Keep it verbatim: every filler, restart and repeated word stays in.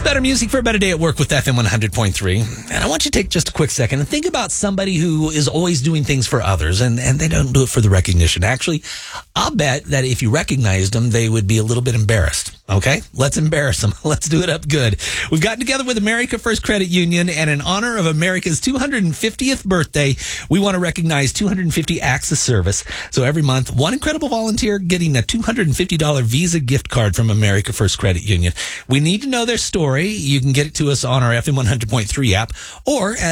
Better music for a better day at work with F M one hundred point three. And I want you to take just a quick second and think about somebody who is always doing things for others and, and they don't do it for the recognition. Actually, I'll bet that if you recognized them, they would be a little bit embarrassed. Okay, let's embarrass them. Let's do it up good. We've gotten together with America First Credit Union, and in honor of America's two hundred fiftieth birthday, we want to recognize two hundred fifty acts of service. So every month, one incredible volunteer getting a two hundred fifty dollars Visa gift card from America First Credit Union. We need to know their story. You can get it to us on our F M one hundred point three app or at